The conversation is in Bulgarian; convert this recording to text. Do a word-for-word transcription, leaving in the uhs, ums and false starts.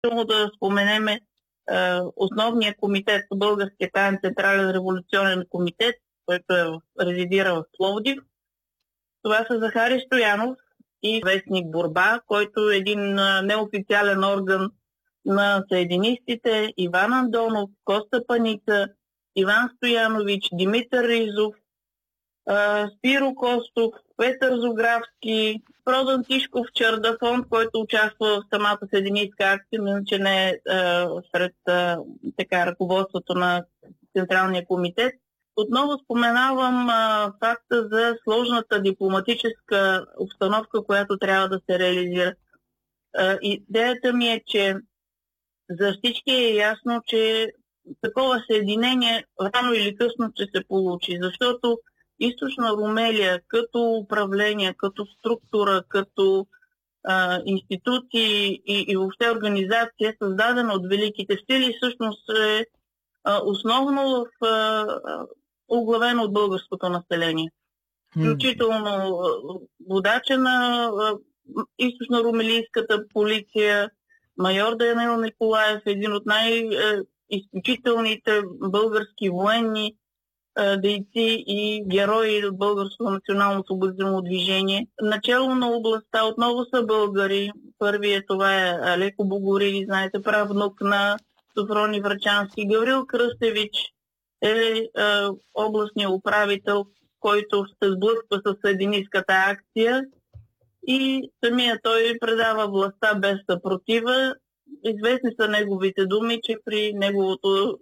да споменем е, основния комитет, Българския таен централен революционен комитет, който е, резидира в Пловдив. Това са Захари Стоянов и вестник Борба, който е един а, неофициален орган на съединистите, Иван Андонов, Коста Паница, Иван Стоянович, Димитър Ризов, а, Спиро Костов, Петър Зографски, Продан Тишков, Чардафон, който участва в самата съединистка акция, но че не е а, сред а, така, ръководството на Централния комитет. Отново споменавам а, факта за сложната дипломатическа обстановка, която трябва да се реализира. А, идеята ми е, че за всички е ясно, че такова съединение рано или късно ще се получи, защото Източна Румелия като управление, като структура, като а, институции и, и въобще организация, създадена от великите сили, всъщност е а, основно в а, оглавено от българското население. Включително водача на а, източно-румелийската полиция, майор Даниел Николаев, един от най-изключителните български военни дейци и герои от Българското национално освободително движение. Начало на областта отново са българи. Първият това е Алеко Богорили, знаете, правнук на Софрони Врачански. Гаврил Кръстевич е, е областният управител, който се сблъсква с съединистката акция и самия той предава властта без съпротива. Известни са неговите думи, че при неговото